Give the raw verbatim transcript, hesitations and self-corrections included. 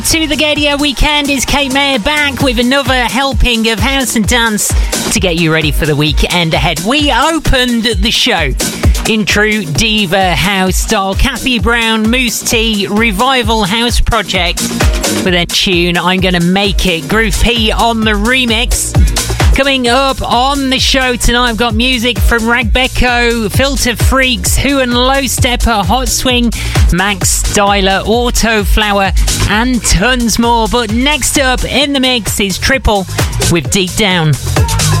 To the Gadia Weekend is Kate Mayer back with another helping of house and dance to get you ready for the weekend ahead. We opened the show in true diva house style. Kathy Brown, Moose T, Revival House Project with their tune I'm Gonna Make It. Groove P on the remix. Coming up on the show tonight, I've got music from Ragbecco, Filter Freaks, Who and Low Stepper, Hot Swing, Max Styler, Autoflower, and tons more. But next up in the mix is Triple with Deep Down.